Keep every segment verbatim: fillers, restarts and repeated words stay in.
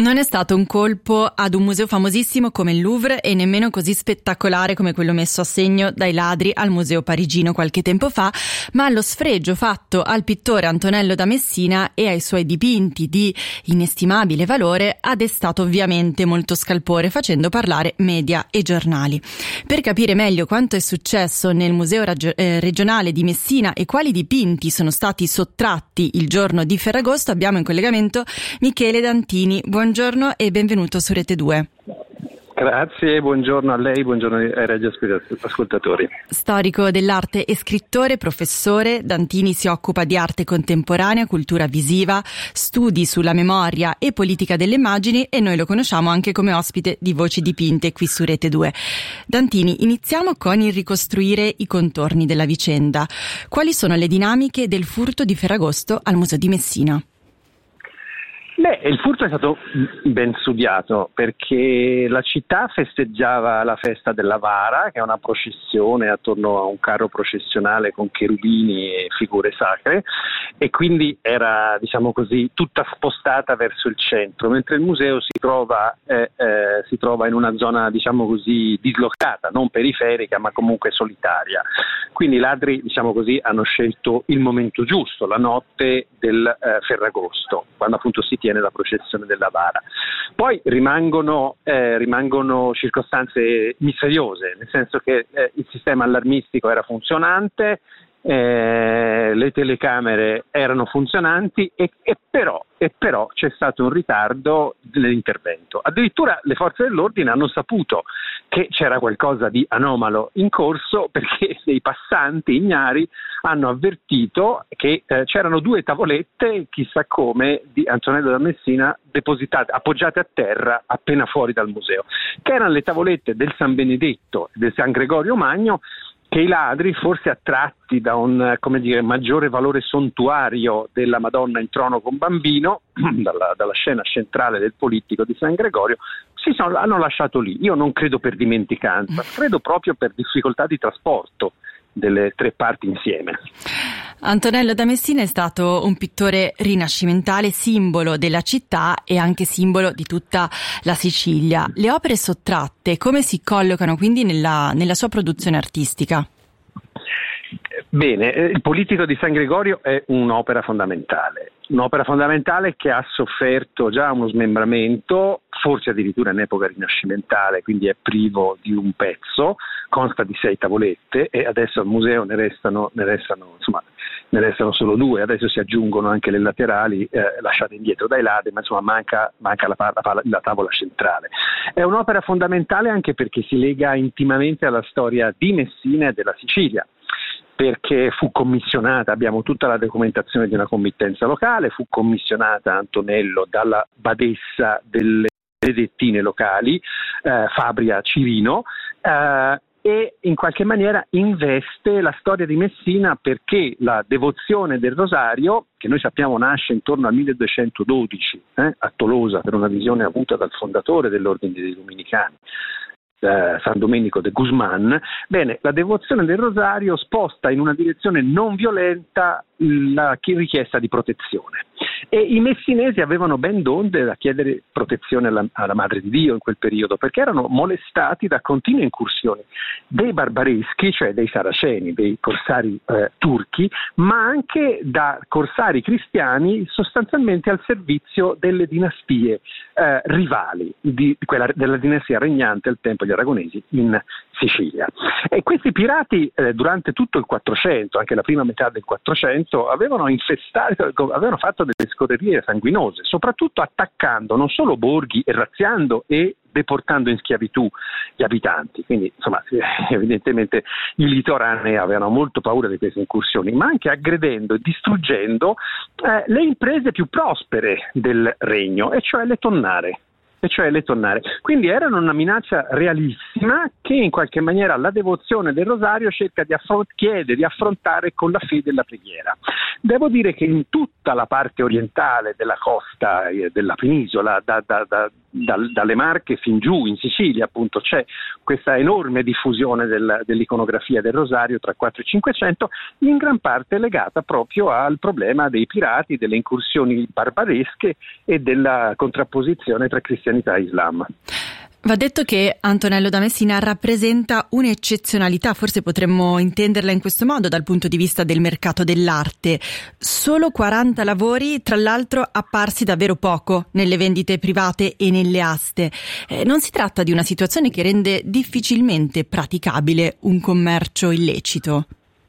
Non è stato un colpo ad un museo famosissimo come il Louvre e nemmeno così spettacolare come quello messo a segno dai ladri al museo parigino qualche tempo fa, ma allo sfregio fatto al pittore Antonello da Messina e ai suoi dipinti di inestimabile valore ha destato ovviamente molto scalpore, facendo parlare media e giornali. Per capire meglio quanto è successo nel museo ragio- eh, regionale di Messina e quali dipinti sono stati sottratti il giorno di Ferragosto, abbiamo in collegamento Michele Dantini. Buongiorno e benvenuto su Rete due. Grazie, buongiorno a lei, buongiorno ai radioascoltatori. Storico dell'arte e scrittore, professore, Dantini si occupa di arte contemporanea, cultura visiva, studi sulla memoria e politica delle immagini e noi lo conosciamo anche come ospite di Voci dipinte qui su Rete due. Dantini, iniziamo con il ricostruire i contorni della vicenda. Quali sono le dinamiche del furto di Ferragosto al Museo di Messina? Beh, il furto è stato ben studiato perché la città festeggiava la festa della Vara, che è una processione attorno a un carro processionale con cherubini e figure sacre, e quindi era, diciamo così, tutta spostata verso il centro, mentre il museo si trova, eh, eh, si trova in una zona, diciamo così, dislocata, non periferica ma comunque solitaria. Quindi i ladri, diciamo così, hanno scelto il momento giusto, la notte del eh, Ferragosto, quando appunto si tiene la processione della Vara. Poi rimangono, eh, rimangono circostanze misteriose, nel senso che eh, il sistema allarmistico era funzionante, eh, le telecamere erano funzionanti e, e, però, e però c'è stato un ritardo nell'intervento. Addirittura le forze dell'ordine hanno saputo che c'era qualcosa di anomalo in corso perché dei passanti ignari hanno avvertito che eh, c'erano due tavolette, chissà come, di Antonello da Messina depositate, appoggiate a terra appena fuori dal museo, che erano le tavolette del San Benedetto e del San Gregorio Magno, che i ladri, forse attratti da un, come dire, maggiore valore sontuario della Madonna in trono con bambino, dalla, dalla scena centrale del Polittico di San Gregorio, si sono, hanno lasciato lì. Io non credo per dimenticanza, credo proprio per difficoltà di trasporto delle tre parti insieme. Antonello da Messina è stato un pittore rinascimentale, simbolo della città e anche simbolo di tutta la Sicilia. Le opere sottratte come si collocano quindi nella, nella sua produzione artistica? Bene, il Polittico di San Gregorio è un'opera fondamentale, un'opera fondamentale che ha sofferto già uno smembramento, forse addirittura in epoca rinascimentale, quindi è privo di un pezzo, consta di sei tavolette e adesso al museo ne restano, ne restano, insomma, ne restano solo due, adesso si aggiungono anche le laterali eh, lasciate indietro dai ladri, ma insomma manca, manca la, la, la tavola centrale. È un'opera fondamentale anche perché si lega intimamente alla storia di Messina e della Sicilia, perché fu commissionata, abbiamo tutta la documentazione di una committenza locale, fu commissionata a Antonello dalla badessa delle benedettine locali, eh, Fabria Cirino, eh, e in qualche maniera investe la storia di Messina perché la devozione del Rosario, che noi sappiamo nasce intorno al milleduecentododici eh, a Tolosa per una visione avuta dal fondatore dell'Ordine dei Dominicani, Uh, San Domenico de Guzman, bene, la devozione del Rosario sposta in una direzione non violenta la richiesta di protezione e i messinesi avevano ben donde da chiedere protezione alla, alla Madre di Dio in quel periodo, perché erano molestati da continue incursioni dei barbareschi, cioè dei saraceni, dei corsari eh, turchi, ma anche da corsari cristiani sostanzialmente al servizio delle dinastie eh, rivali di quella della dinastia regnante al tempo degli aragonesi in Sicilia. E questi pirati eh, durante tutto il Quattrocento, anche la prima metà del Quattrocento, avevano infestato, avevano fatto delle scorrerie sanguinose, soprattutto attaccando non solo borghi e razziando e deportando in schiavitù gli abitanti. Quindi insomma evidentemente i litoranei avevano molto paura di queste incursioni, ma anche aggredendo e distruggendo eh, le imprese più prospere del regno, e cioè le tonnare. e cioè le tonnare. Quindi erano una minaccia realissima che in qualche maniera la devozione del Rosario cerca di affront- chiede di affrontare con la fede e la preghiera. Devo dire che in tutta la parte orientale della costa eh, della penisola, da, da, da, dal, dalle Marche fin giù in Sicilia, appunto c'è questa enorme diffusione del, dell'iconografia del rosario tra quattrocento e cinquecento, in gran parte legata proprio al problema dei pirati, delle incursioni barbaresche e della contrapposizione tra cristianità e Islam. Va detto che Antonello da Messina rappresenta un'eccezionalità, forse potremmo intenderla in questo modo dal punto di vista del mercato dell'arte. Solo quaranta lavori, tra l'altro apparsi davvero poco nelle vendite private e nelle aste. Eh, non si tratta di una situazione che rende difficilmente praticabile un commercio illecito?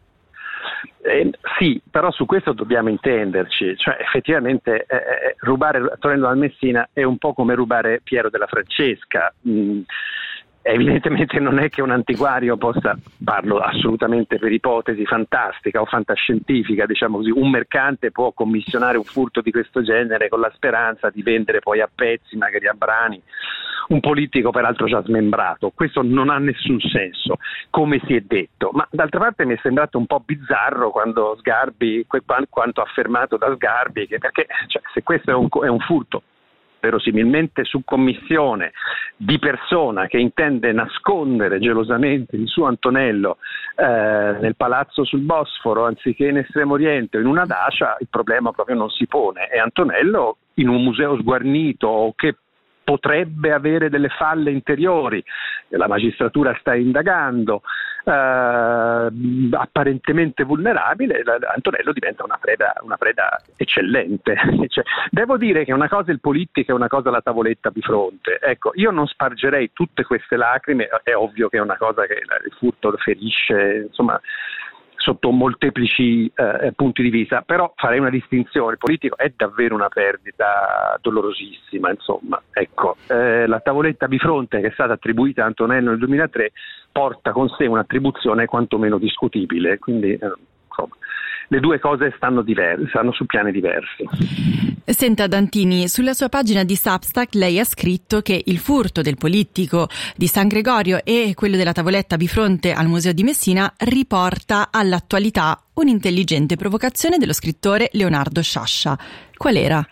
Eh, sì, però su questo dobbiamo intenderci, cioè effettivamente eh, eh, rubare Antonello da Messina è un po' come rubare Piero della Francesca. Mm, evidentemente non è che un antiquario possa, parlo assolutamente per ipotesi fantastica o fantascientifica, diciamo così, un mercante può commissionare un furto di questo genere con la speranza di vendere poi a pezzi, magari a brani, un politico peraltro già smembrato. Questo non ha nessun senso, come si è detto, ma d'altra parte mi è sembrato un po' bizzarro quando Sgarbi, quanto affermato da Sgarbi, che perché cioè, se questo è un, è un furto verosimilmente su commissione di persona che intende nascondere gelosamente il suo Antonello eh, nel palazzo sul Bosforo anziché in Estremo Oriente o in una dacia, il problema proprio non si pone. E Antonello in un museo sguarnito o che potrebbe avere delle falle interiori, la magistratura sta indagando, eh, apparentemente vulnerabile, Antonello diventa una preda, una preda eccellente. Cioè, devo dire che una cosa è il politico e una cosa la tavoletta bifronte. Ecco, io non spargerei tutte queste lacrime, è ovvio che è una cosa che il furto ferisce, insomma, sotto molteplici eh, punti di vista, però farei una distinzione: il politico è davvero una perdita dolorosissima, insomma, ecco, eh, la tavoletta bifronte che è stata attribuita a Antonello nel duemilatré porta con sé un'attribuzione quantomeno discutibile, quindi eh, insomma, le due cose stanno diverse, stanno su piani diversi. Senta Dantini, sulla sua pagina di Substack lei ha scritto che il furto del politico di San Gregorio e quello della tavoletta bifronte al Museo di Messina riporta all'attualità un'intelligente provocazione dello scrittore Leonardo Sciascia. Qual era?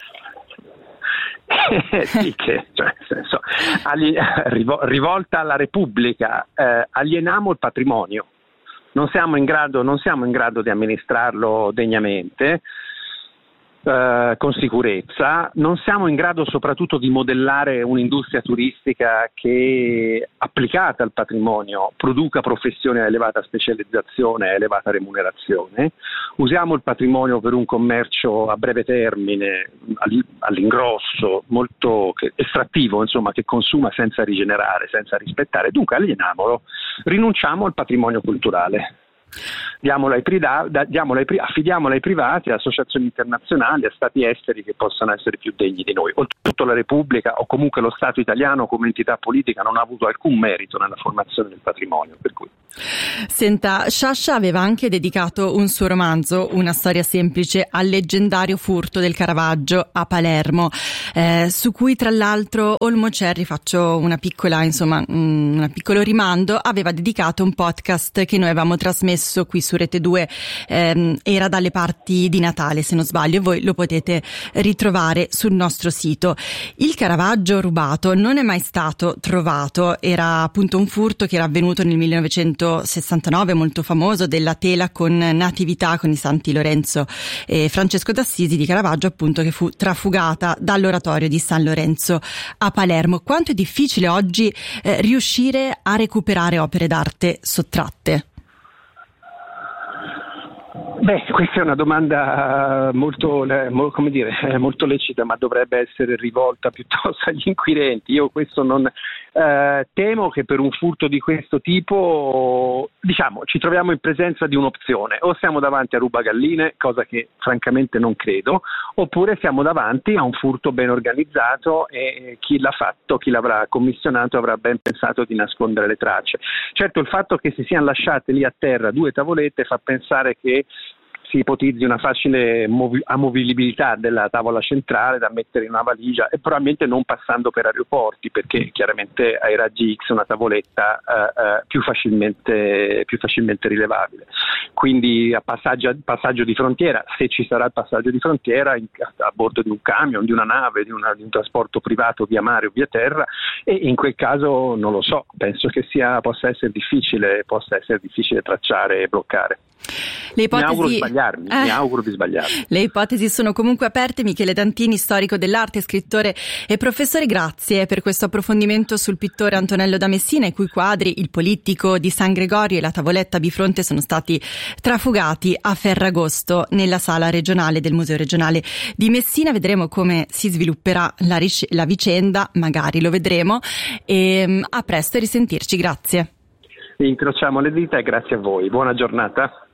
Sì, che, cioè, nel senso, agli, rivolta alla Repubblica, eh, alieniamo il patrimonio. Non siamo in grado, non siamo in grado di amministrarlo degnamente, eh, con sicurezza, non siamo in grado soprattutto di modellare un'industria turistica che, applicata al patrimonio, produca professioni a elevata specializzazione e elevata remunerazione. Usiamo il patrimonio per un commercio a breve termine, all'ingrosso, molto estrattivo, insomma, che consuma senza rigenerare, senza rispettare. Dunque alieniamolo, rinunciamo al patrimonio culturale. Diamolo ai prida, diamolo ai, affidiamolo ai privati, a associazioni internazionali, a stati esteri che possano essere più degni di noi. Oltretutto la Repubblica o comunque lo Stato italiano come entità politica non ha avuto alcun merito nella formazione del patrimonio, per cui. Senta, Sciascia aveva anche dedicato un suo romanzo, Una storia semplice, al leggendario furto del Caravaggio a Palermo, eh, su cui tra l'altro Olmo Cerri, faccio una piccola, insomma, un piccolo rimando, aveva dedicato un podcast che noi avevamo trasmesso qui su Rete due, ehm, era dalle parti di Natale se non sbaglio, e voi lo potete ritrovare sul nostro sito. Il Caravaggio rubato non è mai stato trovato, era appunto un furto che era avvenuto nel millenovecentosessantanove, molto famoso, della tela con Natività con i santi Lorenzo e Francesco d'Assisi di Caravaggio, appunto, che fu trafugata dall'oratorio di San Lorenzo a Palermo. Quanto è difficile oggi eh, riuscire a recuperare opere d'arte sottratte? Beh, questa è una domanda molto, come dire, molto lecita, ma dovrebbe essere rivolta piuttosto agli inquirenti. Io questo non eh, temo che per un furto di questo tipo, diciamo, ci troviamo in presenza di un'opzione: o siamo davanti a rubagalline, cosa che francamente non credo, oppure siamo davanti a un furto ben organizzato e chi l'ha fatto, chi l'avrà commissionato avrà ben pensato di nascondere le tracce. Certo, il fatto che si siano lasciate lì a terra due tavolette fa pensare che si ipotizzi una facile movi- amovibilità della tavola centrale da mettere in una valigia e probabilmente non passando per aeroporti, perché chiaramente ai raggi X una tavoletta eh, eh, più facilmente più facilmente rilevabile. Quindi a passaggio, passaggio di frontiera, se ci sarà il passaggio di frontiera in, a bordo di un camion, di una nave, di, una, di un trasporto privato via mare o via terra, e in quel caso non lo so, penso che sia possa essere difficile, possa essere difficile tracciare e bloccare. Le ipotesi... Mi auguro di sbagliarmi, eh. mi auguro di sbagliarmi. Le ipotesi sono comunque aperte. Michele Dantini, storico dell'arte, scrittore e professore, grazie per questo approfondimento sul pittore Antonello da Messina, i cui quadri Il Polittico di San Gregorio e La Tavoletta Bifronte sono stati trafugati a Ferragosto nella sala regionale del Museo Regionale di Messina. Vedremo come si svilupperà la, ric- la vicenda, magari lo vedremo, e a presto e risentirci. Grazie. Incrociamo le dita e grazie a voi. Buona giornata.